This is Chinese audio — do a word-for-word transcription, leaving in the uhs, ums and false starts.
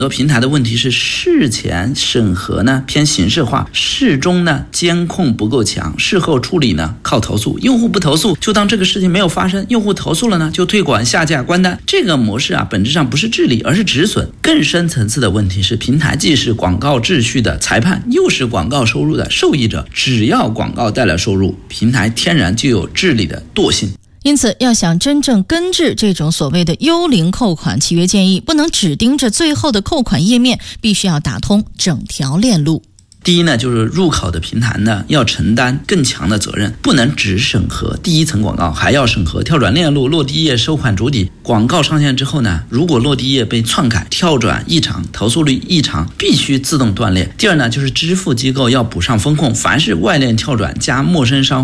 很多平台的问题是事前审核呢偏形式化，事中呢监控不够强，事后处理呢靠投诉，用户不投诉就当这个事情没有发生，用户投诉了呢就推广下架关单。这个模式啊本质上不是治理而是止损。更深层次的问题是，平台既是广告秩序的裁判，又是广告收入的受益者，只要广告带来收入，平台天然就有治理的惰性。 因此，要想真正根治这种所谓的幽灵扣款契约建议，不能只盯着最后的扣款页面，必须要打通整条链路。 第一呢，就是入口的平台呢要承担更强的责任，不能只审核第一层广告，还要审核跳转链路、落地页、收款主体。广告上线之后呢，如果落地页被篡改、跳转异常、投诉率异常，必须自动断裂。第二呢，就是支付机构要补上风控，凡是外链跳转加陌生商